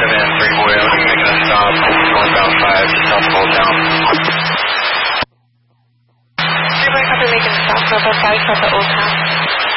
7-3 boy, I'm making a stop, northbound 5, just south of Old Town. 3 boy, copy, making a stop, northbound 5, south of Old Town.